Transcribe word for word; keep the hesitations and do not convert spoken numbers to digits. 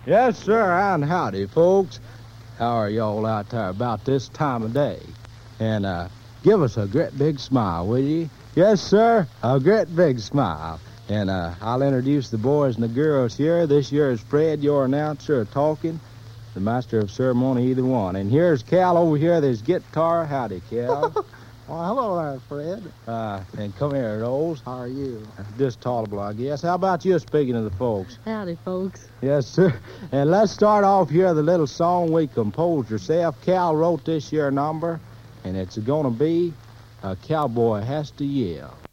Yes, sir, and howdy, folks. How are y'all out there about this time of day? And uh, give us a great big smile, will you? Yes, sir, a great big smile. And uh, I'll introduce the boys and the girls here. This year is Fred, your announcer, talking, the master of ceremony, either one. And here's Cal over here, there's guitar. Howdy, Cal. Well, hello there, Fred. Uh, and come here, Rose. How are you? Just tolerable, I guess. How about you speaking to the folks? Howdy, folks. Yes, sir. And let's start off here the little song we composed yourself. Cal wrote this year number, and it's going to be A Cowboy Has to Yell.